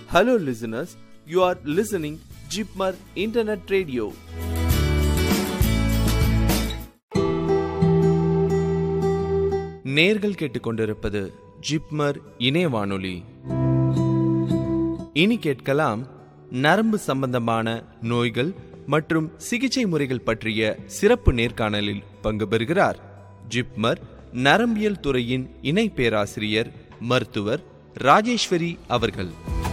Hello listeners, you are listening Jeepmar Internet Radio. நேர்கள் கேட்டுக்கொண்டிருப்பது ஜிப்மர் இணைய வானொலி. இனி கேட்கலாம் நரம்பு சம்பந்தமான நோய்கள் மற்றும் சிகிச்சை முறைகள் பற்றிய சிறப்பு நேர்காணலில் பங்கு பெறுகிறார் ஜிப்மர் நரம்பியல் துறையின் இணை பேராசிரியர் மருத்துவர் ராஜேஸ்வரி அவர்கள்.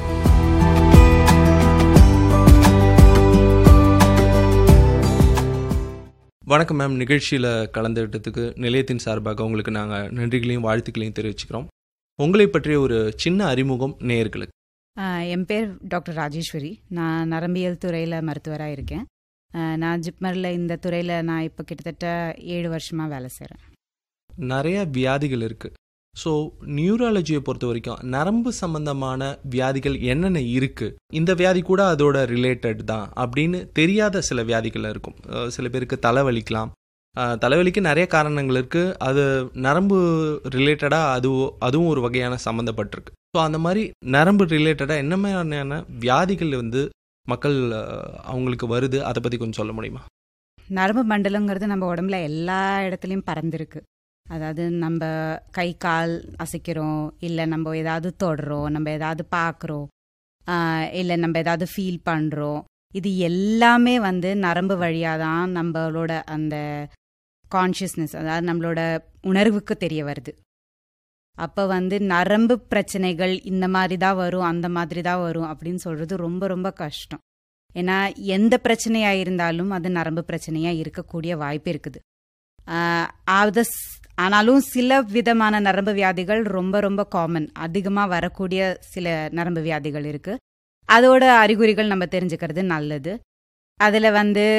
வணக்கம் மேம். நிகழ்ச்சியில் கலந்துகிட்டதுக்கு நிலையத்தின் சார்பாக உங்களுக்கு நாங்கள் நன்றிகளையும் வாழ்த்துக்களையும் தெரிவிச்சுக்கிறோம். உங்களை பற்றிய ஒரு சின்ன அறிமுகம் நேயர்களுக்கு. என் பேர் டாக்டர் ராஜேஸ்வரி. நான் நரம்பியல் துறையில் மருத்துவராக இருக்கேன். நான் ஜிப்மரில் இந்த துறையில் நான் இப்போ கிட்டத்தட்ட 7 வருஷமாக வேலை செய்கிறேன். நிறைய வியாதிகள் இருக்குது. ஸோ நியூராலஜியை பொறுத்த வரைக்கும் நரம்பு சம்பந்தமான வியாதிகள் என்னென்ன இருக்குது, இந்த வியாதி கூட அதோட ரிலேட்டட் தான் அப்படின்னு தெரியாத சில வியாதிகள் இருக்கும். சில பேருக்கு தலைவலிக்கலாம். தலைவலிக்கு நிறைய காரணங்கள் இருக்குது. அது நரம்பு ரிலேட்டடாக அதுவும் ஒரு வகையான சம்மந்தப்பட்டிருக்கு. ஸோ அந்த மாதிரி நரம்பு ரிலேட்டடாக என்ன மாதிரியான வியாதிகள் மக்கள் அவங்களுக்கு வருது, அதை பற்றி கொஞ்சம் சொல்ல முடியுமா? நரம்பு மண்டலங்கிறது நம்ம உடம்புல எல்லா இடத்துலையும் பறந்துருக்கு. அதாவது நம்ம கை கால் அசைக்கிறோம், இல்லை நம்ம ஏதாவது தொடுறோம், நம்ம ஏதாவது பார்க்குறோம், இல்லை நம்ம ஏதாவது ஃபீல் பண்ணுறோம். இது எல்லாமே நரம்பு வழியாக தான் நம்மளோட அந்த கான்ஷியஸ்னஸ், அதாவது நம்மளோட உணர்வுக்கு தெரிய வருது. அப்போ நரம்பு பிரச்சனைகள் இந்த மாதிரி தான் வரும், அந்த மாதிரி தான் வரும் அப்படின்னு சொல்கிறது ரொம்ப ரொம்ப கஷ்டம். ஏன்னா எந்த பிரச்சனையாக இருந்தாலும் அது நரம்பு பிரச்சனையாக இருக்கக்கூடிய வாய்ப்பு இருக்குது. ஆனாலும் சில விதமான நரம்பு வியாதிகள் ரொம்ப ரொம்ப காமன், அதிகமாக வரக்கூடிய சில நரம்பு வியாதிகள் இருக்குது. அதோட அறிகுறிகள் நம்ம தெரிஞ்சுக்கிறது நல்லது. அதில்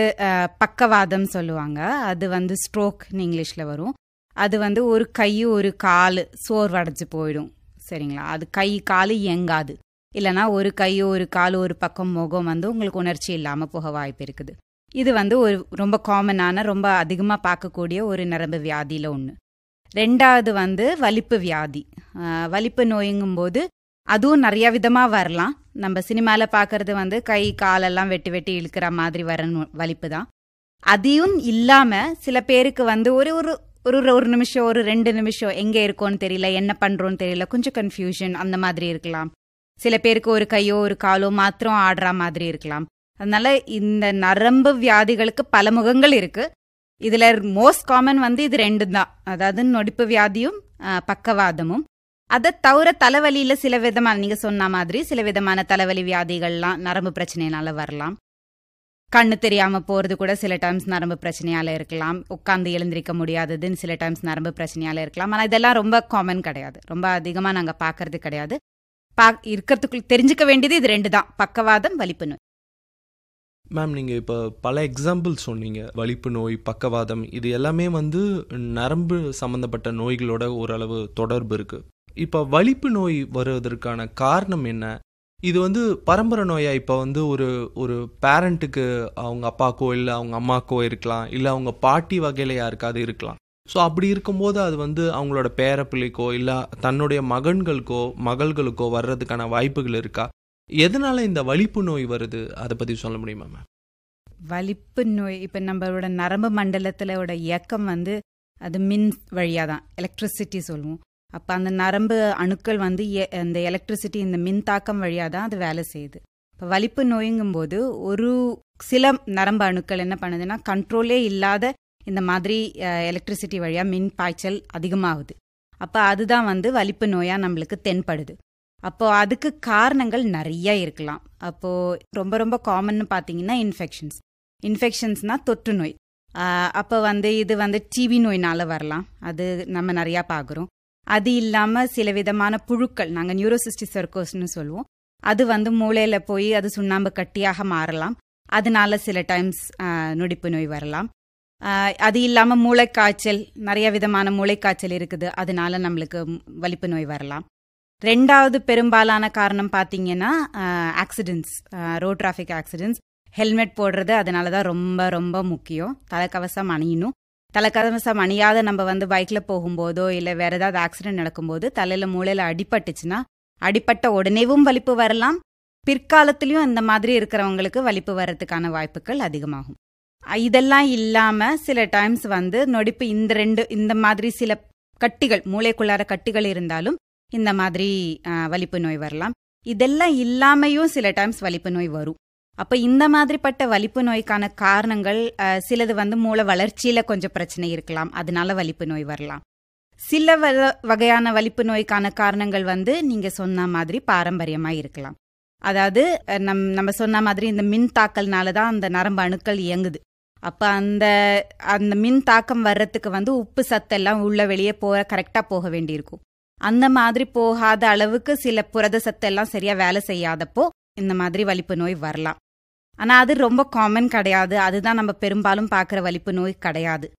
பக்கவாதம் சொல்லுவாங்க. அது ஸ்ட்ரோக்னு இங்கிலீஷில் வரும். அது ஒரு கை ஒரு கால் சோர்வடைஞ்சு போயிடும். சரிங்களா? அது கை கால் இயங்காது. இல்லைனா ஒரு கை ஒரு கால் ஒரு பக்கம் முகம் உங்களுக்கு உணர்ச்சி இல்லாமல் போக வாய்ப்பு இருக்குது. இது ஒரு ரொம்ப காமனான, ரொம்ப அதிகமாக பார்க்கக்கூடிய ஒரு நரம்பு வியாதியில் ஒன்று. ரெண்டாவது வலிப்பு வியாதி. வலிப்பு நோய்ங்கும்போது அதுவும் நிறைய விதமாக வரலாம். நம்ம சினிமாவில் பார்க்கறது கை காலெல்லாம் வெட்டி வெட்டி இழுக்கிற மாதிரி வர வலிப்பு தான். அதையும் இல்லாமல் சில பேருக்கு ஒரு ஒரு ஒரு நிமிஷம், ஒரு 2 நிமிஷம் எங்கே இருக்கோன்னு தெரியல, என்ன பண்ணுறோன்னு தெரியல, கொஞ்சம் கன்ஃபியூஷன் அந்த மாதிரி இருக்கலாம். சில பேருக்கு ஒரு கையோ ஒரு காலோ மாத்திரம் ஆடுற மாதிரி இருக்கலாம். அதனால இந்த நரம்பு வியாதிகளுக்கு பல முகங்கள் இருக்கு. இதுல மோஸ்ட் காமன் இது 2 தான், அதாவது நொடிப்பு வியாதியும் பக்கவாதமும். அதை தவிர தலைவலியில சில விதமான, நீங்க சொன்ன மாதிரி சில விதமான தலைவலி வியாதிகள்லாம் நரம்பு பிரச்சனையினால வரலாம். கண்ணு தெரியாம போறது கூட சில டைம்ஸ் நரம்பு பிரச்சனையால இருக்கலாம். உட்காந்து எழுந்திருக்க முடியாததுன்னு சில டைம்ஸ் நரம்பு பிரச்சனையால இருக்கலாம். ஆனா இதெல்லாம் ரொம்ப காமன் கிடையாது, ரொம்ப அதிகமா நாங்க பாக்குறது கிடையாது. இருக்கிறதுக்குள்ள தெரிஞ்சுக்க வேண்டியது இது 2 தான், பக்கவாதம், வலிப்பு நோய். மேம், நீங்கள் இப்போ பல எக்ஸாம்பிள் சொன்னீங்க. வலிப்பு நோய், பக்கவாதம், இது எல்லாமே நரம்பு சம்மந்தப்பட்ட நோய்களோட ஓரளவு தொடர்பு இருக்குது. இப்போ வலிப்பு நோய் வருவதற்கான காரணம் என்ன? இது பரம்பரை நோயா? இப்போ ஒரு பேரண்ட்டுக்கு அவங்க அப்பாக்கோ இல்லை அவங்க அம்மாக்கோ இருக்கலாம், இல்லை அவங்க பாட்டி வகையில் யாருக்காவது இருக்கலாம். ஸோ அப்படி இருக்கும்போது அது அவங்களோட பேரப்பிள்ளைக்கோ இல்லை தன்னுடைய மகன்களுக்கோ மகள்களுக்கோ வர்றதுக்கான வாய்ப்புகள் இருக்கா? எதனால இந்த வலிப்பு நோய் வருது, அதை பற்றி சொல்ல முடியுமா மேம்? வலிப்பு நோய் இப்போ நம்மளோட நரம்பு மண்டலத்திலோட இயக்கம் அது மின் வழியாக தான், எலக்ட்ரிசிட்டி சொல்லுவோம். அப்போ அந்த நரம்பு அணுக்கள் அந்த எலக்ட்ரிசிட்டி, இந்த மின் தாக்கம் வழியாக தான் அது வேலை செய்யுது. இப்போ வலிப்பு நோய்ங்கும்போது ஒரு சில நரம்பு அணுக்கள் என்ன பண்ணுதுன்னா, கண்ட்ரோலே இல்லாத இந்த மாதிரி எலக்ட்ரிசிட்டி வழியாக மின் பாய்ச்சல் அதிகமாகுது. அப்போ அதுதான் வலிப்பு நோயாக நம்மளுக்கு தென்படுது. அப்போ அதுக்கு காரணங்கள் நிறைய இருக்கலாம். அப்போ ரொம்ப ரொம்ப காமன்னு பார்த்தீங்கன்னா இன்ஃபெக்ஷன்ஸ்னா தொற்று நோய். அப்போ இது டிபி நோயினால வரலாம், அது நம்ம நிறையா பார்க்குறோம். அது இல்லாமல் சில விதமான புழுக்கள், நாங்கள் நியூரோசிஸ்டிக் சர்க்கோஸ்ன்னு சொல்லுவோம், அது மூளையில் போய் அது சுண்ணாம்பு கட்டியாக மாறலாம். அதனால சில டைம்ஸ் நொடிப்பு நோய் வரலாம். அது இல்லாமல் மூளைக்காய்ச்சல், நிறைய விதமான மூளைக்காய்ச்சல் இருக்குது, அதனால நம்மளுக்கு வலிப்பு நோய் வரலாம். ரெண்டாவது பெரும்பாலான காரணம் பார்த்தீங்கன்னா accidents, road traffic accidents. Helmet போடுறது அதனால தான் ரொம்ப ரொம்ப முக்கியம். தலைக்கவசம் அணியணும். தலைக்கவசம் அணியாத நம்ம பைக்கில் போகும்போதோ இல்லை வேற ஏதாவது ஆக்சிடென்ட் நடக்கும்போது தலையில் மூளையில் அடிபட்டுச்சுன்னா, அடிப்பட்ட உடனேவும் வலிப்பு வரலாம். பிற்காலத்திலயும் இந்த மாதிரி இருக்கிறவங்களுக்கு வலிப்பு வர்றதுக்கான வாய்ப்புகள் அதிகமாகும். இதெல்லாம் இல்லாம சில டைம்ஸ் வந்து நொடிப்பு இந்த மாதிரி சில கட்டிகள், மூளைக்குள்ளார கட்டிகள் இருந்தாலும் இந்த மாதிரி வலிப்பு நோய் வரலாம். இதெல்லாம் இல்லாமையும் சில டைம்ஸ் வலிப்பு நோய் வரும். அப்ப இந்த மாதிரிப்பட்ட வலிப்பு நோய்க்கான காரணங்கள் சிலது வந்து மூளை வளர்ச்சியில கொஞ்சம் பிரச்சனை இருக்கலாம், அதனால வலிப்பு நோய் வரலாம். சில வகையான வலிப்பு நோய்க்கான காரணங்கள் வந்து நீங்க சொன்ன மாதிரி பாரம்பரியமா இருக்கலாம். அதாவது நம்ம சொன்ன மாதிரி இந்த மின் தாக்கல்னாலதான் அந்த நரம்பு அணுக்கள் இயங்குது. அப்ப அந்த மின் தாக்கம் வர்றதுக்கு வந்து உப்பு சத்தெல்லாம் உள்ள வெளியே கரெக்டா போக வேண்டியிருக்கும். அந்த மாதிரி போகாத அளவுக்கு சில புரத சத்தெல்லாம் சரியா வேலை செய்யாதப்போ இந்த மாதிரி வலிப்பு நோய் வரலாம். ஆனா அது ரொம்ப காமன் கிடையாது. அதுதான் நம்ம பெரும்பாலும் பார்க்குற வலிப்பு நோய் கிடையாது.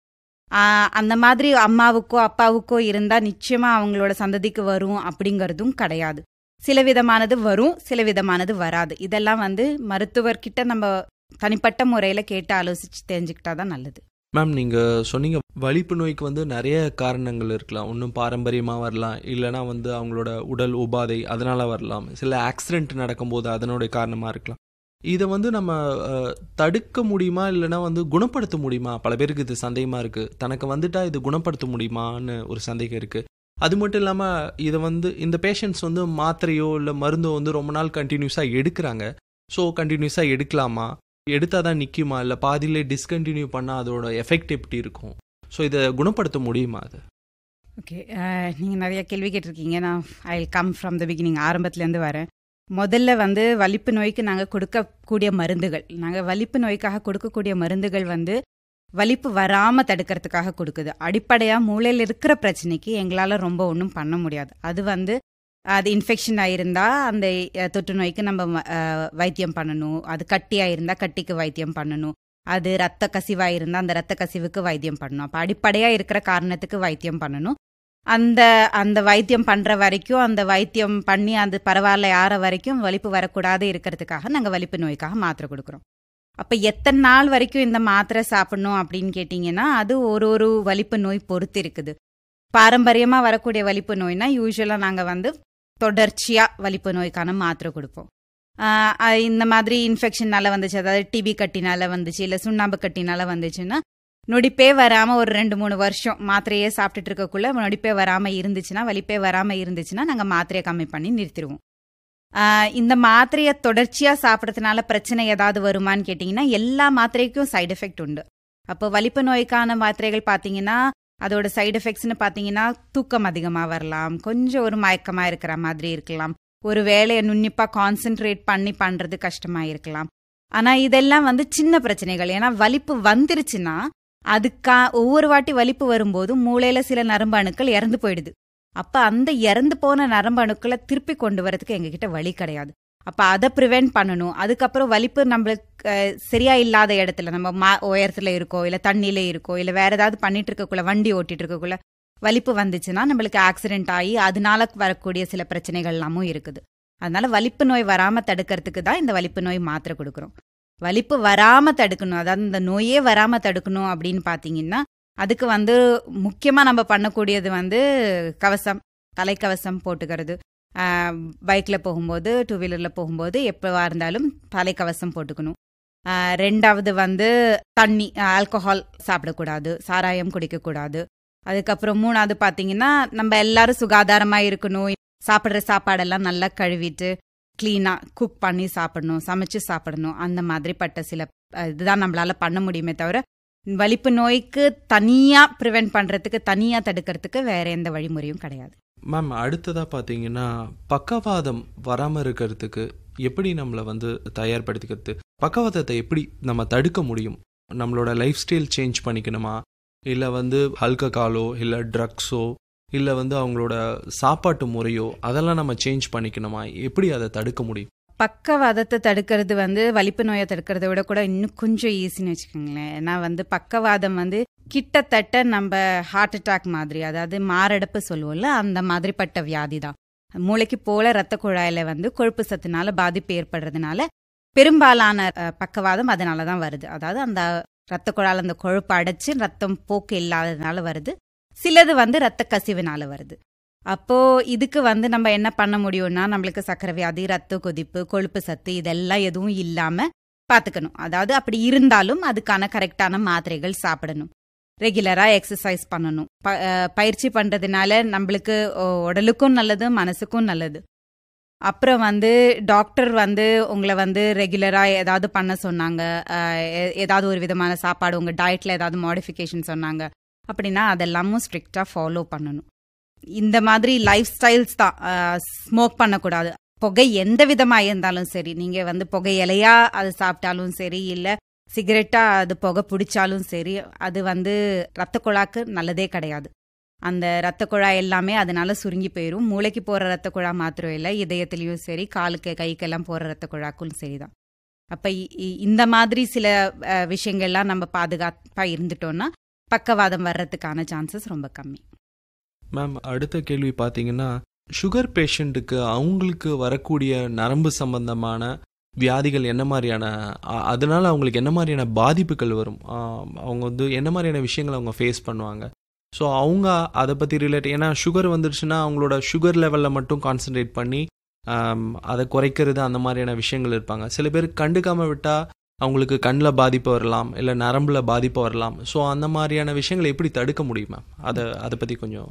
அந்த மாதிரி அம்மாவுக்கோ அப்பாவுக்கோ இருந்தா நிச்சயமா அவங்களோட சந்ததிக்கு வரும் அப்படிங்கறதும் கிடையாது. சில விதமானது வரும், சில விதமானது வராது. இதெல்லாம் வந்து மருத்துவர்கிட்ட நம்ம தனிப்பட்ட முறையில கேட்டு ஆலோசிச்சு தெரிஞ்சுக்கிட்டாதான் நல்லது. மேம், நீங்கள் சொன்னீங்க வலிப்பு நோய்க்கு வந்து நிறைய காரணங்கள் இருக்கலாம். ஒன்றும் பாரம்பரியமாக வரலாம், இல்லைனா வந்து அவங்களோட உடல் உபாதை அதனால் வரலாம், சில ஆக்சிடென்ட் நடக்கும்போது அதனுடைய காரணமாக இருக்கலாம். இதை வந்து நம்ம தடுக்க முடியுமா, இல்லைனா வந்து குணப்படுத்த முடியுமா? பல பேருக்கு இது சந்தேகமாக இருக்குது. தனக்கு வந்துட்டா இது குணப்படுத்த முடியுமான்னு ஒரு சந்தேகம் இருக்குது. அது மட்டும் இல்லாமல் இதை வந்து இந்த பேஷண்ட்ஸ் வந்து மாத்திரையோ இல்லை மருந்தோ வந்து ரொம்ப நாள் கண்டினியூஸாக எடுக்கிறாங்க. ஸோ கண்டினியூஸாக எடுக்கலாமா, எடுத்தால் தான் நிற்குமா, இல்லை பாதியிலே டிஸ்கண்டினியூ பண்ணால் அதோட எஃபெக்ட் எப்படி இருக்கும்? ஸோ இதை குணப்படுத்த முடியுமா? அது ஓகே, நீங்கள் நிறைய கேள்வி கேட்டிருக்கீங்க. நான் I come from the beginning, ஆரம்பத்துலேருந்து வரேன். முதல்ல வந்து வலிப்பு நோய்க்கு நாங்கள் கொடுக்கக்கூடிய மருந்துகள், நாங்கள் வலிப்பு நோய்க்காக கொடுக்கக்கூடிய மருந்துகள் வந்து வலிப்பு வராமல் தடுக்கிறதுக்காக கொடுக்குது. அடிப்படையாக மூளையில் இருக்கிற பிரச்சனைக்கு எங்களால் ரொம்ப ஒன்றும் பண்ண முடியாது. அது வந்து அது இன்ஃபெக்ஷன் ஆயிருந்தா அந்த தொற்று நோய்க்கு நம்ம வைத்தியம் பண்ணணும். அது கட்டியாக இருந்தால் கட்டிக்கு வைத்தியம் பண்ணணும். அது ரத்த கசிவாக இருந்தால் அந்த ரத்த கசிவுக்கு வைத்தியம் பண்ணணும். அப்போ அடிப்படையாக இருக்கிற காரணத்துக்கு வைத்தியம் பண்ணணும். அந்த வைத்தியம் பண்ணுற வரைக்கும், அந்த வைத்தியம் பண்ணி அது பரவாயில்ல ஆற வரைக்கும் வலிப்பு வரக்கூடாது இருக்கிறதுக்காக நாங்கள் வலிப்பு நோய்க்காக மாத்திரை கொடுக்குறோம். அப்போ எத்தனை நாள் வரைக்கும் இந்த மாத்திரை சாப்பிடணும் அப்படின்னு கேட்டிங்கன்னா அது ஒரு வலிப்பு நோய் பொறுத்து இருக்குது. பாரம்பரியமாக வரக்கூடிய வலிப்பு நோய்னா யூஸ்வலாக நாங்கள் வந்து தொடர்ச்சியாக வலிப்பு நோய்க்கான மாத்திரை கொடுப்போம். இந்த மாதிரி இன்ஃபெக்ஷனால வந்துச்சு, அதாவது டிபி கட்டினால வந்துச்சு, இல்லை சுண்ணாம்பு கட்டினால வந்துச்சுன்னா நொடிப்பே வராமல் ஒரு 2-3 வருஷம் மாத்திரையே சாப்பிட்டுட்டு இருக்கக்குள்ள நொடிப்பே வராமல் இருந்துச்சுன்னா, வலிப்பே வராமல் இருந்துச்சுன்னா நாங்கள் மாத்திரையை கம்மி பண்ணி நிறுத்திடுவோம். இந்த மாத்திரையை தொடர்ச்சியாக சாப்பிட்றதுனால பிரச்சனை ஏதாவது வருமானு கேட்டிங்கன்னா எல்லா மாத்திரைக்கும் சைடு எஃபெக்ட் உண்டு. அப்போ வலிப்பு நோய்க்கான மாத்திரைகள் பார்த்தீங்கன்னா அதோட சைடு எஃபெக்ட்ஸ்னு பார்த்தீங்கன்னா தூக்கம் அதிகமாக வரலாம், கொஞ்சம் ஒரு மயக்கமாக இருக்கிற மாதிரி இருக்கலாம், ஒரு வேலையை நுண்ணிப்பாக கான்சென்ட்ரேட் பண்ணி பண்ணுறது கஷ்டமாக இருக்கலாம். ஆனால் இதெல்லாம் வந்து சின்ன பிரச்சனைகள். ஏன்னா வலிப்பு வந்துருச்சுன்னா ஒவ்வொரு வாட்டி வலிப்பு வரும்போது மூளையில சில நரம்பு அணுக்கள் இறந்து போயிடுது. அப்ப அந்த இறந்து போன நரம்பு அணுக்களை திருப்பி கொண்டு வரதுக்கு எங்ககிட்ட வழி கிடையாது. அப்ப அதை ப்ரிவென்ட் பண்ணணும். அதுக்கப்புறம் வலிப்பு நம்மளுக்கு சரியா இல்லாத இடத்துல, நம்ம உயரத்துல இருக்கோ இல்லை தண்ணியில இருக்கோ இல்லை வேற ஏதாவது பண்ணிட்டு இருக்கக்குள்ள, வண்டி ஓட்டிட்டு இருக்கக்குள்ள வலிப்பு வந்துச்சுன்னா நம்மளுக்கு ஆக்சிடென்ட் ஆகி அதனால வரக்கூடிய சில பிரச்சனைகள் எல்லாமும் இருக்குது. அதனால வலிப்பு நோய் வராம தடுக்கிறதுக்கு தான் இந்த வலிப்பு நோய் மாத்திரை கொடுக்குறோம். வலிப்பு வராம தடுக்கணும், அதாவது இந்த நோயே வராம தடுக்கணும் அப்படின்னு பாத்தீங்கன்னா அதுக்கு வந்து முக்கியமா நம்ம பண்ணக்கூடியது வந்து கவசம், தலைக்கவசம் போட்டுக்கிறது. பைக்ல போகும்போது, 2 வீலர்ல போகும்போது எப்பவா இருந்தாலும் தலைக்கவசம் போட்டுக்கணும். ரெண்டாவது வந்து தண்ணி, ஆல்கஹால் சாப்பிடக்கூடாது, சாராயம் குடிக்கக்கூடாது. அதுக்கப்புறம் மூணாவது பாத்தீங்கன்னா நம்ம எல்லாரும் சுகாதாரமா இருக்கணும். சாப்பிட்ற சாப்பாடெல்லாம் நல்லா கழுவிட்டு கிளீனா குக் பண்ணி சாப்பிடணும், சமைச்சு சாப்பிடணும். அந்த மாதிரிப்பட்ட சில இதுதான் நம்மளால பண்ண முடியுமே தவிர வலிப்பு நோய்க்கு தனியா ப்ரிவென்ட் பண்றதுக்கு, தனியா தடுக்கிறதுக்கு வேற எந்த வழிமுறையும் கிடையாது. மேம், அடுத்ததா பார்த்தீங்கன்னா பக்கவாதம் வராமல் இருக்கிறதுக்கு எப்படி நம்மளை வந்து தயார்படுத்திக்கிறது? பக்கவாதத்தை எப்படி நம்ம தடுக்க முடியும்? நம்மளோட லைஃப் ஸ்டைல் சேஞ்ச் பண்ணிக்கணுமா, இல்லை வந்து ஆல்கஹாலோ இல்லை ட்ரக்ஸோ இல்லை வந்து அவங்களோட சாப்பாட்டு முறையோ அதெல்லாம் நம்ம சேஞ்ச் பண்ணிக்கணுமா? எப்படி அதை தடுக்க முடியும்? பக்கவாதத்தை தடுக்கிறது வந்து வலிப்பு நோயை தடுக்கிறத விட கூட இன்னும் கொஞ்சம் ஈஸின்னு வச்சுக்கோங்களேன். ஏன்னா வந்து பக்கவாதம் வந்து கிட்டத்தட்ட நம்ம ஹார்ட் அட்டாக் மாதிரி, அதாவது மாரடைப்பு சொல்லுவோம்ல, அந்த மாதிரிப்பட்ட வியாதி தான். மூளைக்கு போல ரத்த குழாயில வந்து கொழுப்பு சத்துனால பாதிப்பு ஏற்படுறதுனால பெரும்பாலான பக்கவாதம் அதனால தான் வருது. அதாவது அந்த ரத்த குழாயில அந்த கொழுப்பு அடைச்சு ரத்தம் போக்கு இல்லாததுனால வருது. சிலது வந்து ரத்த கசிவுனால வருது. அப்போது இதுக்கு வந்து நம்ம என்ன பண்ண முடியும்னா, நம்மளுக்கு சர்க்கரை வியாதி, ரத்த கொதிப்பு, கொழுப்பு சத்து இதெல்லாம் எதுவும் இல்லாமல் பார்த்துக்கணும். அதாவது அப்படி இருந்தாலும் அதுக்கான கரெக்டான மாத்திரைகள் சாப்பிடணும். ரெகுலராக எக்ஸசைஸ் பண்ணணும். பயிற்சி பண்ணுறதுனால நம்மளுக்கு உடலுக்கும் நல்லது, மனசுக்கும் நல்லது. அப்புறம் வந்து டாக்டர் வந்து உங்களை வந்து ரெகுலராக ஏதாவது பண்ண சொன்னாங்க, ஏதாவது ஒரு விதமான சாப்பாடு உங்கள் டயட்டில் ஏதாவது மாடிஃபிகேஷன் சொன்னாங்க அப்படின்னா அதெல்லாமும் ஸ்ட்ரிக்டாக ஃபாலோ பண்ணணும். இந்த மாதிரி லைஃப் ஸ்டைல்ஸ் தான். ஸ்மோக் பண்ணக்கூடாது. புகை எந்த விதமாக இருந்தாலும் சரி, நீங்கள் வந்து புகை இலையா அது சாப்பிட்டாலும் சரி, இல்லை சிகரெட்டாக அது புகை பிடிச்சாலும் சரி, அது வந்து ரத்த குழாக்கு நல்லதே கிடையாது. அந்த ரத்த குழாய் எல்லாமே அதனால சுருங்கி போயிடும். மூளைக்கு போகிற ரத்த குழா மாத்திரம் இல்லை, இதயத்துலேயும் சரி, காலுக்கு கைக்கெல்லாம் போகிற ரத்த குழாக்கும் சரிதான். அப்போ இந்த மாதிரி சில விஷயங்கள்லாம் நம்ம பாதுகாப்பாக இருந்துட்டோம்னா பக்கவாதம் வர்றதுக்கான சான்சஸ் ரொம்ப கம்மி. மேம், அடுத்த கேள்வி பார்த்தீங்கன்னா, சுகர் பேஷண்ட்டுக்கு அவங்களுக்கு வரக்கூடிய நரம்பு சம்பந்தமான வியாதிகள் என்ன மாதிரியான, அதனால அவங்களுக்கு என்ன மாதிரியான பாதிப்புகள் வரும், அவங்க வந்து என்ன மாதிரியான விஷயங்களை அவங்க ஃபேஸ் பண்ணுவாங்க? ஸோ அவங்க அதை பற்றி ரிலேட், ஏன்னா சுகர் வந்துடுச்சுன்னா அவங்களோட சுகர் லெவலில் மட்டும் கான்சன்ட்ரேட் பண்ணி அதை குறைக்கிறது அந்த மாதிரியான விஷயங்கள் இருப்பாங்க. சில பேர் கண்டுக்காமல் விட்டால் அவங்களுக்கு கண்ணில் பாதிப்பு வரலாம், இல்லை நரம்பில் பாதிப்பு வரலாம். ஸோ அந்த மாதிரியான விஷயங்களை எப்படி தடுக்க முடியும் மேம்? அதை பற்றி கொஞ்சம்.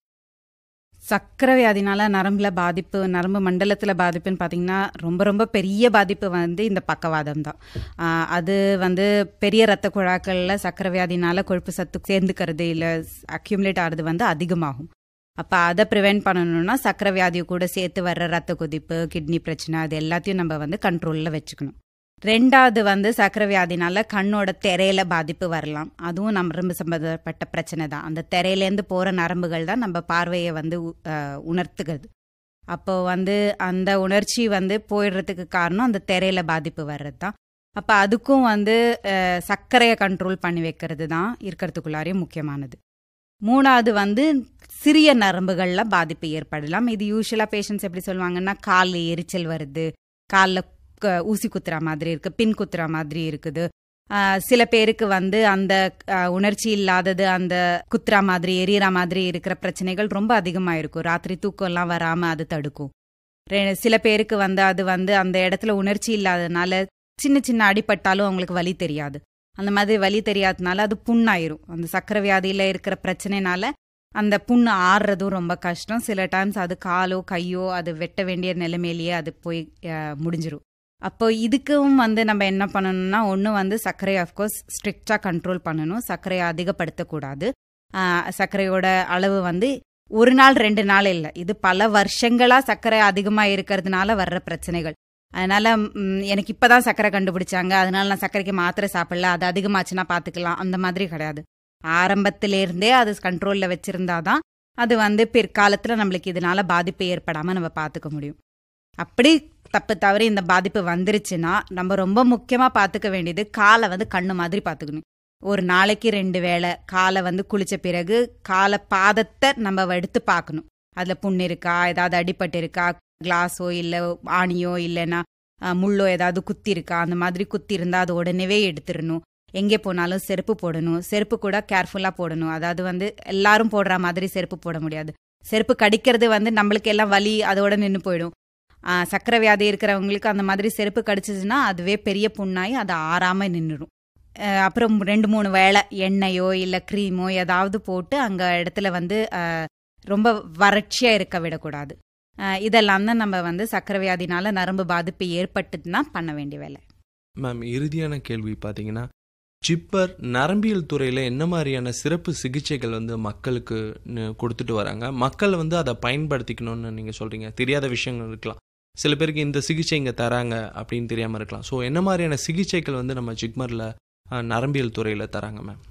சர்க்கரை வியாதினால நரம்புல பாதிப்பு, நரம்பு மண்டலத்தில் பாதிப்புன்னு பார்த்தீங்கன்னா ரொம்ப ரொம்ப பெரிய பாதிப்பு வந்து இந்த பக்கவாதம் தான். அது வந்து பெரிய ரத்த குழாக்களில் சர்க்கரை வியாதினால கொழுப்பு சத்து சேர்ந்துக்கிறது இல்லை அக்யூமுலேட் ஆகிறது வந்து அதிகமாகும். அப்போ அதை ப்ரிவென்ட் பண்ணணும்னா சர்க்கரை வியாதியை கூட சேர்த்து வர்ற ரத்த கொதிப்பு, கிட்னி பிரச்சனை, அது எல்லாத்தையும் நம்ம வந்து கண்ட்ரோலில் வச்சுக்கணும். ரெண்டாவது வந்து சர்க்கரை வியாதினால கண்ணோட திரையில பாதிப்பு வரலாம். அதுவும் நரம்பு சம்பந்தப்பட்ட பிரச்சனை தான். அந்த திரையிலேருந்து போகிற நரம்புகள் தான் நம்ம பார்வையை வந்து உணர்த்துகிறது. அப்போ வந்து அந்த உணர்ச்சி வந்து போயிடுறதுக்கு காரணம் அந்த திரையில பாதிப்பு வர்றது தான். அப்போ அதுக்கும் வந்து சர்க்கரையை கண்ட்ரோல் பண்ணி வைக்கிறது தான் இருக்கிறதுக்குள்ளாரையும் முக்கியமானது. மூணாவது வந்து சிறிய நரம்புகளில் பாதிப்பு ஏற்படலாம். இது யூஸ்வலாக பேஷண்ட்ஸ் எப்படி சொல்லுவாங்கன்னா, காலில் எரிச்சல் வருது, காலில் ஊசி குத்துற மாதிரி இருக்குது, பின் குத்துற மாதிரி இருக்குது. சில பேருக்கு வந்து அந்த உணர்ச்சி இல்லாதது, அந்த குத்துற மாதிரி எரியற மாதிரி இருக்கிற பிரச்சனைகள் ரொம்ப அதிகமாக இருக்கும். ராத்திரி தூக்கம்லாம் வராமல் அது தடுக்கும். சில பேருக்கு வந்து அது வந்து அந்த இடத்துல உணர்ச்சி இல்லாததுனால சின்ன சின்ன அடிபட்டாலும் அவங்களுக்கு வலி தெரியாது. அந்த மாதிரி வலி தெரியாததுனால அது புண்ணாயிரும். அந்த சர்க்கரை வியாதியில் இருக்கிற பிரச்சனைனால அந்த புண்ணு ஆறுறதும் ரொம்ப கஷ்டம். சில டைம்ஸ் அது காலோ கையோ அது வெட்ட வேண்டிய நிலைமையிலேயே அது போய் முடிஞ்சிரும். அப்போ இதுக்கும் வந்து நம்ம என்ன பண்ணணும்னா, ஒன்று வந்து சர்க்கரை ஆஃப்கோர்ஸ் ஸ்ட்ரிக்டாக கண்ட்ரோல் பண்ணணும். சர்க்கரையை அதிகப்படுத்தக்கூடாது. சர்க்கரையோட அளவு வந்து ஒரு நாள் 2 நாள் இல்லை, இது பல வருஷங்களாக சர்க்கரை அதிகமாக இருக்கிறதுனால வர்ற பிரச்சனைகள். அதனால் எனக்கு இப்போ தான் சர்க்கரை கண்டுபிடிச்சாங்க, அதனால நான் சர்க்கரைக்கு மாத்திரை சாப்பிடல, அது அதிகமாச்சுன்னா பார்த்துக்கலாம், அந்த மாதிரி கிடையாது. ஆரம்பத்திலேருந்தே அது கண்ட்ரோலில் வச்சுருந்தாதான் அது வந்து பிற்காலத்தில் நம்மளுக்கு இதனால பாதிப்பு ஏற்படாமல் நம்ம பார்த்துக்க முடியும். அப்படி தப்பு தவறி இந்த பாதிப்பு வந்துருச்சுன்னா நம்ம ரொம்ப முக்கியமாக பார்த்துக்க வேண்டியது காலை வந்து கண்ணு மாதிரி பார்த்துக்கணும். ஒரு நாளைக்கு 2 வேளை காலை வந்து குளிச்ச பிறகு காலை பாதத்தை நம்ம எடுத்து பார்க்கணும். அதில் புண்ணு இருக்கா, ஏதாவது அடிபட்டு இருக்கா, கிளாஸோ இல்லை ஆணியோ இல்லைன்னா முள்ளோ ஏதாவது குத்தி இருக்கா, அந்த மாதிரி குத்தி இருந்தால் அது உடனே எடுத்துடணும். எங்கே போனாலும் செருப்பு போடணும். செருப்பு கூட கேர்ஃபுல்லாக போடணும். அதாவது வந்து எல்லாரும் போடுற மாதிரி செருப்பு போட முடியாது. செருப்பு கடிக்கிறது வந்து நம்மளுக்கு எல்லாம் வலி அதோட நின்று போயிடும். சர்க்கரை வியாதி இருக்கிறவங்களுக்கு அந்த மாதிரி செருப்பு கடிச்சிச்சுன்னா அதுவே பெரிய புண்ணாகி அது ஆறாமல் நின்றுடும். அப்புறம் 2-3 வேளை எண்ணெயோ இல்லை க்ரீமோ ஏதாவது போட்டு அங்கே இடத்துல வந்து ரொம்ப வறட்சியாக இருக்க விடக்கூடாது. இதெல்லாம் தான் நம்ம வந்து சர்க்கரை வியாதினால நரம்பு பாதிப்பு ஏற்பட்டுன்னா பண்ண வேண்டிய வேலை. மேம், இறுதியான கேள்வி பார்த்தீங்கன்னா, ஜிப்மர் நரம்பியல் துறையில் என்ன மாதிரியான சிறப்பு சிகிச்சைகள் வந்து மக்களுக்கு கொடுத்துட்டு வராங்க? மக்கள் வந்து அதை பயன்படுத்திக்கணும்னு நீங்கள் சொல்கிறீங்க. தெரியாத விஷயங்கள் இருக்கலாம், சில பேருக்கு இந்த சிகிச்சை இங்கே தராங்க அப்படின்னு தெரியாமல் இருக்கலாம். ஸோ என்ன மாதிரியான சிகிச்சைகள் வந்து நம்ம ஜிப்மரில் நரம்பியல் துறையில் தராங்க மேம்?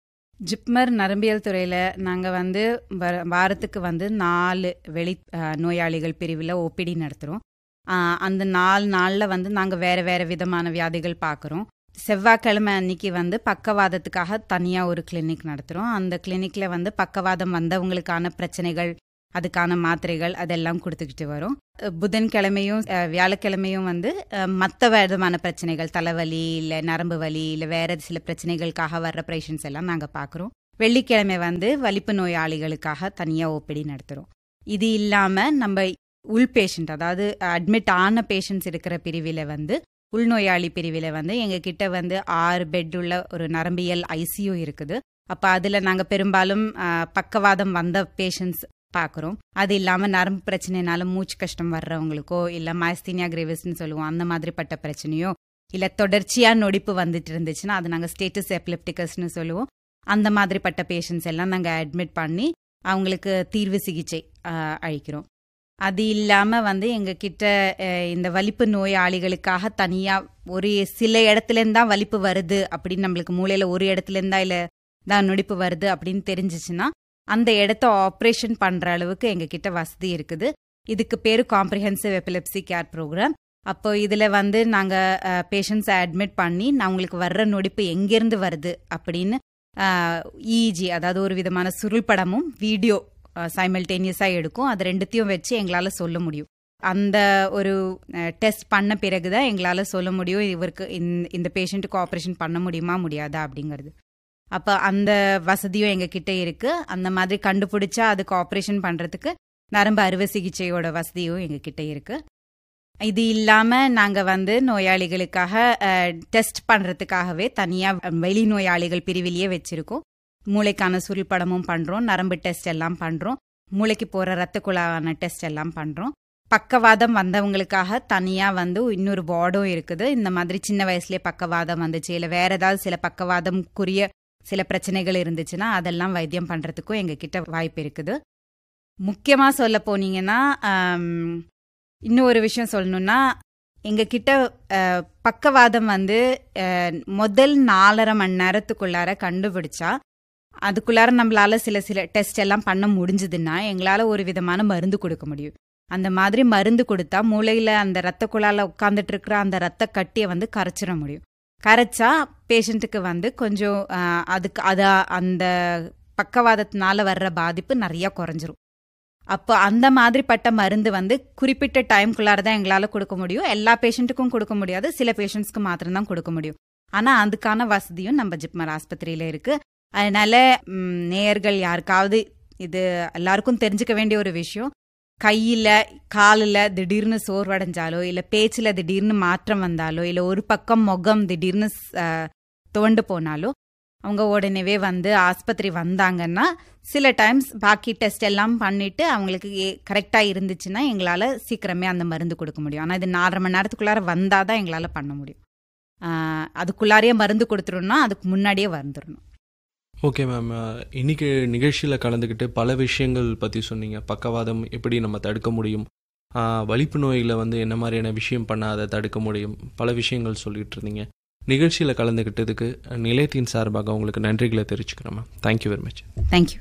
ஜிப்மர் நரம்பியல் துறையில் நாங்கள் வந்து வாரத்துக்கு வந்து 4 வெளி நோயாளிகள் பிரிவில் ஓபிடி நடத்துகிறோம். அந்த 4 நாளில் வந்து நாங்கள் வேறு வேறு விதமான வியாதிகள் பார்க்குறோம். செவ்வாய்க்கிழமை அன்னைக்கு வந்து பக்கவாதத்துக்காக தனியாக ஒரு கிளினிக் நடத்துகிறோம். அந்த கிளினிக்கில் வந்து பக்கவாதம் வந்தவங்களுக்கான பிரச்சனைகள், அதுக்கான மாத்திரைகள் அதெல்லாம் கொடுத்துக்கிட்டு வரோம். புதன்கிழமையும் வியாழக்கிழமையும் வந்து மற்ற விதமான பிரச்சனைகள், தலைவலி இல்லை நரம்பு வலி இல்லை வேறு சில பிரச்சனைகளுக்காக வர்ற பேஷண்ட்ஸ் எல்லாம் நாங்கள் பார்க்குறோம். வெள்ளிக்கிழமை வந்து வலிப்பு நோயாளிகளுக்காக தனியாக ஓபிடி நடத்துகிறோம். இது இல்லாமல் நம்ம உள் பேஷண்ட், அதாவது அட்மிட் ஆன பேஷண்ட்ஸ் இருக்கிற பிரிவில் வந்து உள்நோயாளி பிரிவில் வந்து எங்ககிட்ட வந்து 6 பெட் உள்ள ஒரு நரம்பியல் ஐசியூ இருக்குது. அப்போ அதில் நாங்கள் பெரும்பாலும் பக்கவாதம் வந்த பேஷண்ட்ஸ் பார்க்குறோம். அது இல்லாமல் நரம்பு பிரச்சனைனால மூச்சு கஷ்டம் வர்றவங்களுக்கோ, இல்லை மயஸ்தீனியா கிரேவிஸ்ன்னு சொல்லுவோம், அந்த மாதிரிப்பட்ட பிரச்சனையோ, இல்லை தொடர்ச்சியாக நொடிப்பு வந்துட்டு இருந்துச்சுன்னா அது நாங்கள் ஸ்டேட்டஸ் எபிலெப்டிகஸ்ன்னு சொல்லுவோம். அந்த மாதிரிப்பட்ட பேஷண்ட்ஸ் எல்லாம் நாங்கள் அட்மிட் பண்ணி அவங்களுக்கு தீர்வு சிகிச்சை அளிக்கிறோம். அது இல்லாமல் வந்து எங்ககிட்ட இந்த வலிப்பு நோயாளிகளுக்காக தனியாக ஒரு சில இடத்துலேருந்து தான் வலிப்பு வருது அப்படின்னு, நம்மளுக்கு மூளையில் ஒரு இடத்துலேருந்தா இல்லை தான் நொடிப்பு வருது அப்படின்னு தெரிஞ்சிச்சுன்னா அந்த இடத்த ஆப்ரேஷன் பண்ணுற அளவுக்கு எங்ககிட்ட வசதி இருக்குது. இதுக்கு பேர் காம்ப்ரிஹென்சிவ் எபிலெப்சி கேர் ப்ரோக்ராம். அப்போ இதில் வந்து நாங்கள் பேஷண்ட்ஸை அட்மிட் பண்ணி அவங்களுக்கு வர்ற நொடிப்பு எங்கேருந்து வருது அப்படின்னு இஇஜி, அதாவது ஒரு விதமான சுருள் படமும் வீடியோ சைமல்டேனியஸாக எடுக்கும். அது ரெண்டுத்தையும் வச்சு எங்களால் சொல்ல முடியும். அந்த ஒரு டெஸ்ட் பண்ண பிறகு தான் எங்களால் சொல்ல முடியும் இவருக்கு இந்த பேஷண்ட்டுக்கு ஆப்ரேஷன் பண்ண முடியுமா முடியாதா அப்படிங்கிறது. அப்போ அந்த வசதியும் எங்ககிட்ட இருக்குது. அந்த மாதிரி கண்டுபிடிச்சா அதுக்கு ஆப்ரேஷன் பண்ணுறதுக்கு நரம்பு அறுவை சிகிச்சையோட வசதியும் எங்ககிட்ட இருக்குது. இது இல்லாமல் நாங்கள் வந்து நோயாளிகளுக்காக டெஸ்ட் பண்ணுறதுக்காகவே தனியாக வெளி நோயாளிகள் பிரிவிலேயே வச்சுருக்கோம். மூளைக்கான சுருள் படமும் பண்ணுறோம், நரம்பு டெஸ்ட் எல்லாம் பண்ணுறோம், மூளைக்கு போகிற ரத்த குழாயான டெஸ்ட் எல்லாம் பண்ணுறோம். பக்கவாதம் வந்தவங்களுக்காக தனியாக வந்து இன்னொரு வார்டும் இருக்குது. இந்த மாதிரி சின்ன வயசுலேயே பக்கவாதம் வந்துச்சு, இல்லை வேறு ஏதாவது சில பக்கவாதம்க்குரிய சில பிரச்சனைகள் இருந்துச்சுன்னா அதெல்லாம் வைத்தியம் பண்ணுறதுக்கும் எங்ககிட்ட வாய்ப்பு இருக்குது. முக்கியமாக சொல்ல போனீங்கன்னா இன்னும் ஒரு விஷயம் சொல்லணுன்னா, எங்ககிட்ட பக்கவாதம் வந்து முதல் 4.5 மணி நேரத்துக்குள்ளார கண்டுபிடிச்சா அதுக்குள்ளார நம்மளால சில டெஸ்ட் எல்லாம் பண்ண முடிஞ்சதுன்னா எங்களால் ஒரு விதமான மருந்து கொடுக்க முடியும். அந்த மாதிரி மருந்து கொடுத்தா மூளையில் அந்த ரத்த குழாயில் உட்காந்துட்டு இருக்கிற அந்த ரத்த கட்டியை வந்து கரைச்சிட முடியும். கரைச்சா பேஷண்ட்டுக்கு வந்து கொஞ்சம் அந்த பக்கவாதத்தினால வர்ற பாதிப்பு நிறையா குறைஞ்சிரும். அப்போ அந்த மாதிரிப்பட்ட மருந்து வந்து குறிப்பிட்ட டைம்குள்ளார தான் எங்களால் கொடுக்க முடியும். எல்லா பேஷண்ட்டுக்கும் கொடுக்க முடியாது, சில பேஷண்ட்ஸ்க்கு மாத்திரம்தான் கொடுக்க முடியும். ஆனால் அதுக்கான வசதியும் நம்ம ஜிப்மர் ஆஸ்பத்திரியில் இருக்குது. அதனால நேயர்கள் யாருக்காவது, இது எல்லாருக்கும் தெரிஞ்சுக்க வேண்டிய ஒரு விஷயம், கையில் காலில் திடீர்னு சோர்வடைஞ்சாலோ, இல்லை பேச்சில் திடீர்னு மாற்றம் வந்தாலோ, இல்லை ஒரு பக்கம் முகம் திடீர்னு துவண்டு போனாலோ அவங்க உடனேவே வந்து ஆஸ்பத்திரி வந்தாங்கன்னா சில டைம்ஸ் பாக்கி டெஸ்ட் எல்லாம் பண்ணிட்டு அவங்களுக்கு கரெக்டாக இருந்துச்சுன்னா எங்களால் சீக்கிரமே அந்த மருந்து கொடுக்க முடியும். ஆனால் இது 4.5 மணி நேரத்துக்குள்ளார வந்தால் தான் எங்களால் பண்ண முடியும். அதுக்குள்ளாரையே மருந்து கொடுத்துருன்னா அதுக்கு முன்னாடியே வந்துடணும். ஓகே மேம், இன்னைக்கு நிகழ்ச்சியில் கலந்துக்கிட்டு பல விஷயங்கள் பற்றி சொன்னீங்க. பக்கவாதம் எப்படி நம்ம தடுக்க முடியும், வலிப்பு நோய்களை வந்து என்ன மாதிரியான விஷயம் பண்ணால் அதை தடுக்க முடியும், பல விஷயங்கள் சொல்லிட்டு இருந்தீங்க. நிகழ்ச்சியில் கலந்துக்கிட்டதுக்கு நிலையத்தின் சார்பாக உங்களுக்கு நன்றிகளை தெரிவிச்சுக்கிறோம் ma'am. Thank you very much. Thank you.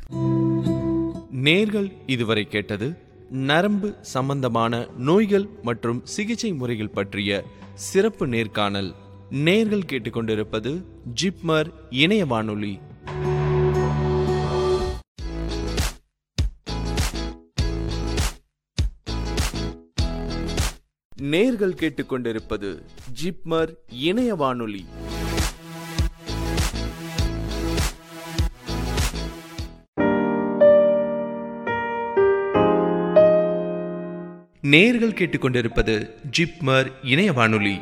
நேர்கள் இதுவரை கேட்டது நரம்பு சம்பந்தமான நோய்கள் மற்றும் சிகிச்சை முறைகள் பற்றிய சிறப்பு நேர்காணல். நேர்கள் கேட்டுக்கொண்டிருப்பது ஜிப்மர் இணைய வானொலி. நேர்கள் கேட்டுக்கொண்டிருப்பது ஜிப்மர் இணைய வானொலி. நேர்கள் கேட்டுக்கொண்டிருப்பது ஜிப்மர் இணைய வானொலி.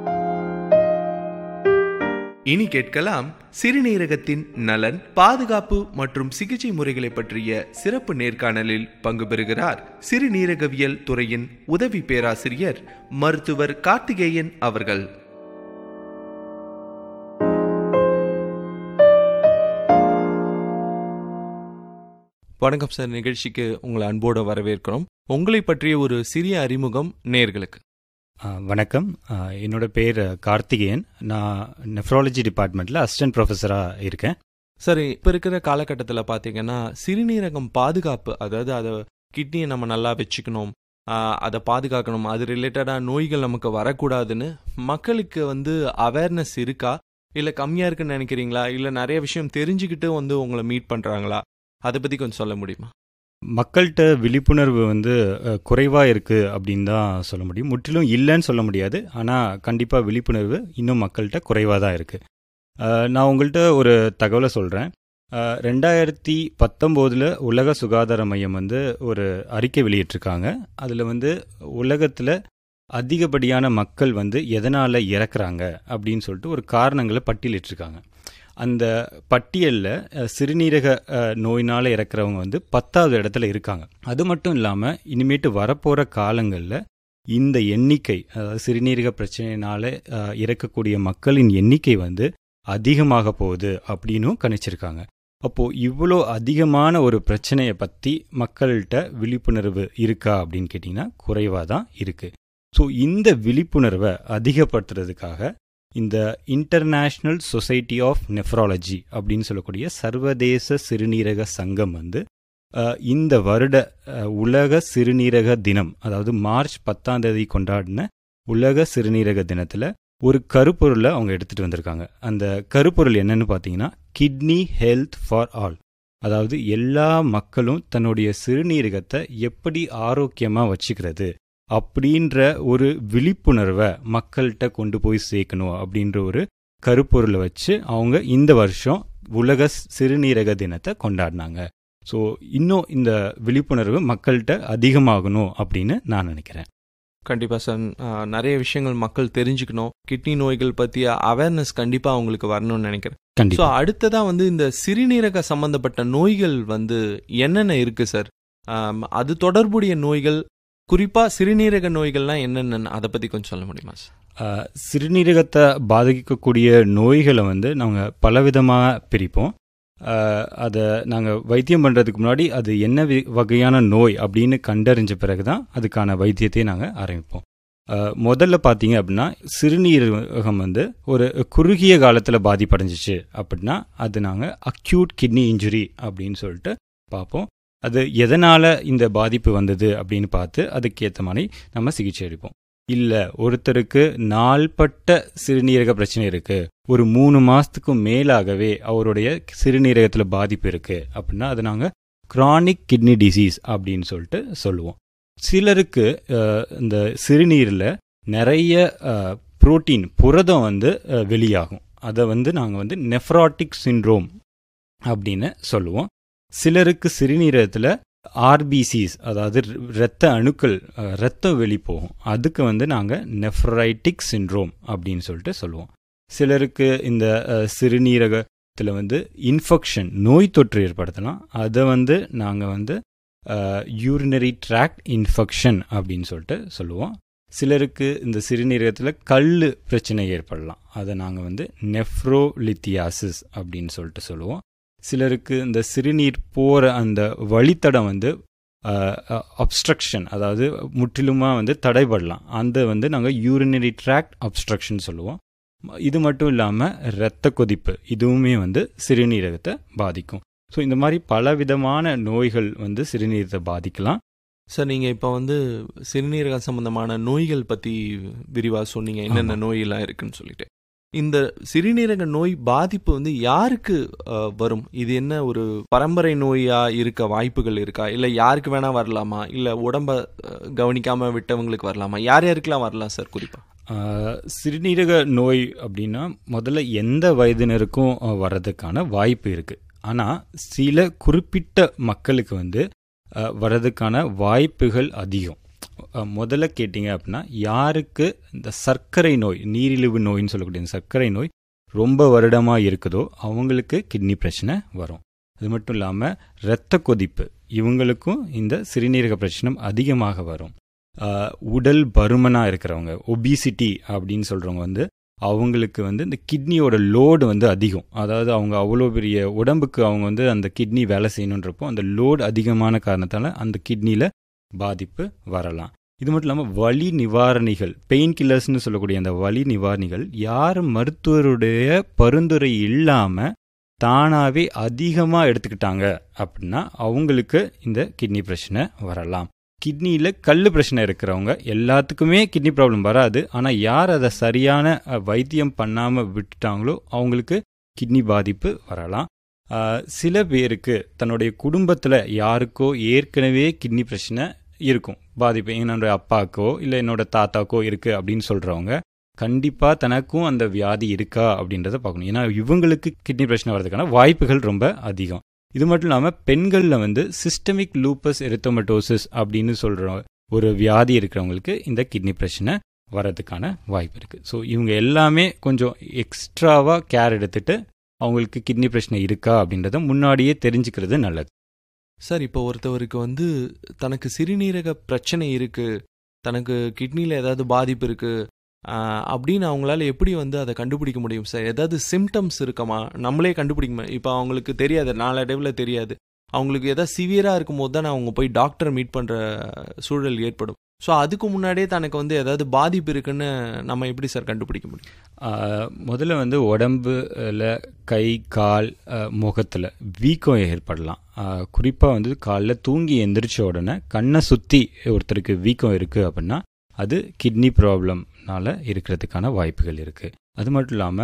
இனி கேட்கலாம் சிறுநீரகத்தின் நலன், பாதுகாப்பு மற்றும் சிகிச்சை முறைகளை பற்றிய சிறப்பு நேர்காணலில் பங்கு பெறுகிறார் சிறுநீரகவியல் துறையின் உதவி பேராசிரியர் மருத்துவர் கார்த்திகேயன் அவர்கள். வணக்கம் சார், நிகழ்ச்சிக்கு உங்களை அன்போடு வரவேற்கிறோம். உங்களை பற்றிய ஒரு சிறிய அறிமுகம் நேர்களுக்கு. வணக்கம், என்னோட பேர் கார்த்திகேயன். நான் நெஃப்ராலஜி டிபார்ட்மெண்ட்டில் அசிஸ்டன்ட் ப்ரொஃபஸராக இருக்கேன். சரி, இப்போ இருக்கிற காலகட்டத்தில் பார்த்தீங்கன்னா சிறுநீரகம் பாதுகாப்பு, அதாவது அதை கிட்னியை நம்ம நல்லா வச்சுக்கணும், அதை பாதுகாக்கணும், அது ரிலேட்டடாக நோய்கள் நமக்கு வரக்கூடாதுன்னு மக்களுக்கு வந்து அவேர்னஸ் இருக்கா, இல்லை கம்மியாக இருக்குன்னு நினைக்கிறீங்களா, இல்லை நிறைய விஷயம் தெரிஞ்சுக்கிட்டு வந்து உங்களை மீட் பண்ணுறாங்களா, அதை பற்றி கொஞ்சம் சொல்ல முடியுமா? மக்கள்கிட்ட விழிப்புணர்வு வந்து குறைவாக இருக்குது அப்படின்னு தான் சொல்ல முடியும். முற்றிலும் இல்லைன்னு சொல்ல முடியாது, ஆனால் கண்டிப்பாக விழிப்புணர்வு இன்னும் மக்கள்கிட்ட குறைவாக தான் இருக்குது. நான் உங்கள்கிட்ட ஒரு தகவலை சொல்கிறேன். 2019 உலக சுகாதார மையம் வந்து ஒரு அறிக்கை வெளியிட்டிருக்காங்க. அதில் வந்து உலகத்தில் அதிகப்படியான மக்கள் வந்து எதனால் இறக்குறாங்க அப்படின்னு சொல்லிட்டு ஒரு காரணங்களை பட்டியலிட்டிருக்காங்க. அந்த பட்டியலில் சிறுநீரக நோயினால் இறக்குறவங்க வந்து 10வது இடத்துல இருக்காங்க. அது மட்டும் இல்லாமல் இனிமேட்டு வரப்போகிற காலங்களில் இந்த எண்ணிக்கை, அதாவது சிறுநீரக பிரச்சனையினால் இறக்கக்கூடிய மக்களின் எண்ணிக்கை வந்து அதிகமாக போகுது அப்படின்னும் கணிச்சிருக்காங்க. அப்போது இவ்வளோ அதிகமான ஒரு பிரச்சனையை பற்றி மக்கள்கிட்ட விழிப்புணர்வு இருக்கா அப்படின்னு கேட்டிங்கன்னா குறைவாக தான் இருக்குது. ஸோ இந்த விழிப்புணர்வை அதிகப்படுத்துறதுக்காக இந்த இன்டர்நேஷ்னல் சொசைட்டி ஆஃப் நெஃப்ராலஜி அப்படின்னு சொல்லக்கூடிய சர்வதேச சிறுநீரக சங்கம் வந்து இந்த வருட உலக சிறுநீரக தினம், அதாவது மார்ச் 10 கொண்டாடின உலக சிறுநீரக தினத்தில் ஒரு கருப்பொருளை அவங்க எடுத்துகிட்டு வந்திருக்காங்க. அந்த கருப்பொருள் என்னன்னு பார்த்தீங்கன்னா கிட்னி ஹெல்த் ஃபார் ஆல். அதாவது எல்லா மக்களும் தன்னுடைய சிறுநீரகத்தை எப்படி ஆரோக்கியமாக வச்சுக்கிறது அப்படின்ற ஒரு விழிப்புணர்வை மக்கள்கிட்ட கொண்டு போய் சேர்க்கணும் அப்படின்ற ஒரு கருப்பொருளை வச்சு அவங்க இந்த வருஷம் உலக சிறுநீரக தினத்தை கொண்டாடினாங்க. ஸோ இன்னும் இந்த விழிப்புணர்வு மக்கள்கிட்ட அதிகமாகணும் அப்படின்னு நான் நினைக்கிறேன். கண்டிப்பாக சார், நிறைய விஷயங்கள் மக்கள் தெரிஞ்சுக்கணும். கிட்னி நோய்கள் பற்றிய அவேர்னஸ் கண்டிப்பாக அவங்களுக்கு வரணும்னு நினைக்கிறேன். ஸோ அடுத்ததாக வந்து இந்த சிறுநீரக சம்பந்தப்பட்ட நோய்கள் வந்து என்னென்ன இருக்குது சார்? அது தொடர்புடைய நோய்கள், குறிப்பாக சிறுநீரக நோய்கள்லாம் என்னென்னு அதை பற்றி கொஞ்சம் சொல்ல முடியுமா சார்? சிறுநீரகத்தை பாதிக்கக்கூடிய நோய்களை வந்து நாங்கள் பலவிதமாக பிரிப்போம். அதை நாங்கள் வைத்தியம் பண்ணுறதுக்கு முன்னாடி அது என்ன வகையான நோய் அப்படின்னு கண்டறிஞ்ச பிறகு தான் அதுக்கான வைத்தியத்தை நாங்கள் ஆரம்பிப்போம். முதல்ல பார்த்தீங்க அப்படின்னா சிறுநீரகம் வந்து ஒரு குறுகிய காலத்தில் பாதிப்படைஞ்சிச்சு அப்படின்னா அது நாங்கள் அக்யூட் கிட்னி இன்ஜுரி அப்படின்னு சொல்லிட்டு பார்ப்போம். அது எதனால் இந்த பாதிப்பு வந்தது அப்படின்னு பார்த்து அதுக்கேற்ற மாதிரி நம்ம சிகிச்சை அளிப்போம். இல்லை ஒருத்தருக்கு நாள்பட்ட சிறுநீரக பிரச்சனை இருக்குது, ஒரு 3 மாதத்துக்கும் மேலாகவே அவருடைய சிறுநீரகத்தில் பாதிப்பு இருக்குது அப்படின்னா அது நாங்கள் கிரானிக் கிட்னி டிசீஸ் அப்படின்னு சொல்லிட்டு சொல்லுவோம். சிலருக்கு இந்த சிறுநீரில் நிறைய புரோட்டீன், புரதம் வந்து வெளியாகும். அதை வந்து நாங்கள் வந்து நெஃப்ராட்டிக் சிண்ட்ரோம் அப்படின்னு சொல்லுவோம். சிலருக்கு சிறுநீரகத்தில் ஆர்பிசிஸ், அதாவது இரத்த அணுக்கள், இரத்தம் வெளி போகும். அதுக்கு வந்து நாங்கள் நெஃப்ரைட்டிக் சிண்ட்ரோம் அப்படின்னு சொல்லிட்டு சொல்லுவோம். சிலருக்கு இந்த சிறுநீரகத்தில் வந்து இன்ஃபெக்ஷன், நோய் தொற்று ஏற்படுத்தலாம். அதை வந்து நாங்கள் வந்து யூரினரி ட்ராக்ட் இன்ஃபெக்ஷன் அப்படின்னு சொல்லிட்டு சொல்லுவோம். சிலருக்கு இந்த சிறுநீரகத்தில் கல் பிரச்சனை ஏற்படலாம். அதை நாங்கள் வந்து நெஃப்ரோலித்தியாசிஸ் அப்படின்னு சொல்லிட்டு சொல்லுவோம். சிலருக்கு இந்த சிறுநீர் போகிற அந்த வழித்தடம் வந்து அப்ஸ்ட்ரக்ஷன், அதாவது முற்றிலுமாக வந்து தடைபடலாம். அந்த வந்து நாங்கள் யூரினரி ட்ராக்ட் அப்ஸ்ட்ரக்ஷன் சொல்லுவோம். இது மட்டும் இல்லாமல் இரத்த கொதிப்பு, இதுவுமே வந்து சிறுநீரகத்தை பாதிக்கும். ஸோ இந்த மாதிரி பலவிதமான நோய்கள் வந்து சிறுநீரகத்தை பாதிக்கலாம். சார், நீங்கள் இப்போ வந்து சிறுநீரக சம்பந்தமான நோய்கள் பற்றி விரிவாக சொன்னீங்க, என்னென்ன நோயெல்லாம் இருக்குன்னு சொல்லிட்டு. இந்த சிறுநீரக நோய் பாதிப்பு வந்து யாருக்கு வரும்? இது என்ன ஒரு பரம்பரை நோயா இருக்க வாய்ப்புகள் இருக்கா? இல்லை யாருக்கு வேணா வரலாமா? இல்லை உடம்ப கவனிக்காம விட்டவங்களுக்கு வரலாமா? யார் யாருக்கெல்லாம் வரலாம் சார் குறிப்பாக? சிறுநீரக நோய் அப்படின்னா முதல்ல எந்த வயதினருக்கும் வர்றதுக்கான வாய்ப்பு இருக்குது. ஆனால் சில குறிப்பிட்ட மக்களுக்கு வந்து வர்றதுக்கான வாய்ப்புகள் அதிகம். முதல்ல கேட்டிங்க அப்படின்னா யாருக்கு இந்த சர்க்கரை நோய், நீரிழிவு நோயின்னு சொல்லக்கூடிய சர்க்கரை நோய் ரொம்ப வருடமாக இருக்குதோ அவங்களுக்கு கிட்னி பிரச்சனை வரும். அது மட்டும் இல்லாமல் இரத்த கொதிப்பு, இவங்களுக்கும் இந்த சிறுநீரக பிரச்சனை அதிகமாக வரும். உடல் பருமனாக இருக்கிறவங்க, ஒபிசிட்டி அப்படின்னு சொல்கிறவங்க வந்து அவங்களுக்கு வந்து இந்த கிட்னியோட லோடு வந்து அதிகம். அதாவது அவங்க அவ்வளோ பெரிய உடம்புக்கு அவங்க வந்து அந்த கிட்னி வேலை செய்யணுன்றப்போ அந்த லோடு அதிகமான காரணத்தால் அந்த கிட்னியில் பாதிப்பு வரலாம். இது மட்டும் இல்லாமல் வலி நிவாரணிகள், பெயின் கில்லர்ஸ்னு சொல்லக்கூடிய அந்த வலி நிவாரணிகள் யார் மருத்துவருடைய பரிந்துரை இல்லாமல் தானாகவே அதிகமாக எடுத்துக்கிட்டாங்க அப்படின்னா அவங்களுக்கு இந்த கிட்னி பிரச்சனை வரலாம். கிட்னியில் கல் பிரச்சனை இருக்கிறவங்க எல்லாத்துக்குமே கிட்னி ப்ராப்ளம் வராது. ஆனால் யார் அதை சரியான வைத்தியம் பண்ணாமல் விட்டுட்டாங்களோ அவங்களுக்கு கிட்னி பாதிப்பு வரலாம். சில பேருக்கு தன்னுடைய குடும்பத்தில் யாருக்கோ ஏற்கனவே கிட்னி பிரச்சனை இருக்கும், பாதிப்பு என்னோட அப்பாக்கோ இல்லை என்னோட தாத்தாக்கோ இருக்குது அப்படின்னு சொல்கிறவங்க கண்டிப்பாக தனக்கும் அந்த வியாதி இருக்கா அப்படின்றத பார்க்கணும். ஏன்னா இவங்களுக்கு கிட்னி பிரச்சனை வர்றதுக்கான வாய்ப்புகள் ரொம்ப அதிகம். இது மட்டும் இல்லாமல் பெண்களில் வந்து சிஸ்டமிக் லூப்பஸ் எரித்தோமட்டோசிஸ் அப்படின்னு சொல்கிற ஒரு வியாதி இருக்கிறவங்களுக்கு இந்த கிட்னி பிரச்சனை வர்றதுக்கான வாய்ப்பு இருக்குது. ஸோ இவங்க எல்லாமே கொஞ்சம் எக்ஸ்ட்ராவாக கேர் எடுத்துட்டு அவங்களுக்கு கிட்னி பிரச்சனை இருக்கா அப்படின்றத முன்னாடியே தெரிஞ்சுக்கிறது நல்லது. சார், இப்போ ஒருத்தவருக்கு வந்து தனக்கு சிறுநீரக பிரச்சனை இருக்குது, தனக்கு கிட்னியில் ஏதாவது பாதிப்பு இருக்குது அப்படின்னு அவங்களால எப்படி வந்து அதை கண்டுபிடிக்க முடியும் சார்? ஏதாவது சிம்டம்ஸ் இருக்குமா? நம்மளே கண்டுபிடிக்குமா? இப்போ அவங்களுக்கு தெரியாது, நாளடைவில் தெரியாது, அவங்களுக்கு எதாவது சிவியராக இருக்கும்போது தான் அவங்க போய் டாக்டரை மீட் பண்ணுற சூழல் ஏற்படும். ஸோ அதுக்கு முன்னாடியே தனக்கு வந்து ஏதாவது பாதிப்பு இருக்குன்னு நம்ம எப்படி சார் கண்டுபிடிக்க முடியும்? முதல்ல வந்து உடம்புல கை கால் முகத்தில் வீக்கம் ஏற்படலாம். குறிப்பாக வந்து காலைல தூங்கி எந்திரிச்ச உடனே கண்ணை சுற்றி ஒருத்தருக்கு வீக்கம் இருக்குது அப்படின்னா அது கிட்னி ப்ராப்ளம்னால இருக்கிறதுக்கான வாய்ப்புகள் இருக்குது. அது மட்டும் இல்லாமல்